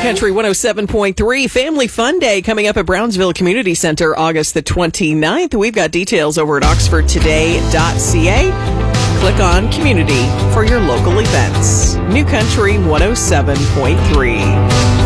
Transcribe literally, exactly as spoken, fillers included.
Country one oh seven point three, Family Fun Day coming up at Brownsville Community Center August the twenty-ninth. We've got details over at oxford today dot c a. Click on Community for your local events. New Country one oh seven point three.